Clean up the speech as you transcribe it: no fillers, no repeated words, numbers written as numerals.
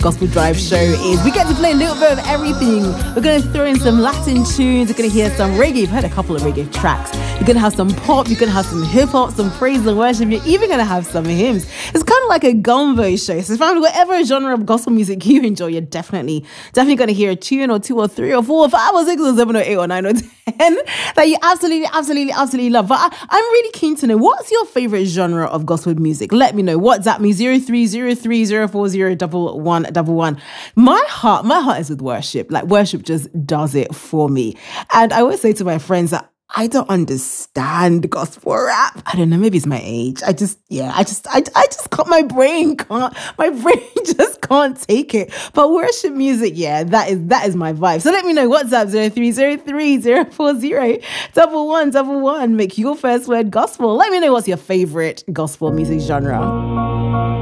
Gospel Drive show is we get to play a little bit of everything. We're going to throw in some Latin tunes. You're going to hear some reggae. You've heard a couple of reggae tracks. You're going to have some pop. You're going to have some hip hop, some praise and worship. You're even going to have some hymns. It's kind of like a gumbo show. So find whatever genre of gospel music you enjoy, you're definitely going to hear a tune or two or three or four or five or six or seven or eight or nine or 10 that you absolutely love. But I'm really keen to know, what's your favorite genre of gospel music? Let me know. WhatsApp me 0303040111. My heart is with worship. Like, worship just does it for me. And I always say to my friends that I don't understand gospel rap. I don't know, maybe it's my age. I just can't, my brain just can't take it. But worship music, yeah, that is my vibe. So let me know. WhatsApp 0303040111. Make your first word gospel. Let me know what's your favorite gospel music genre.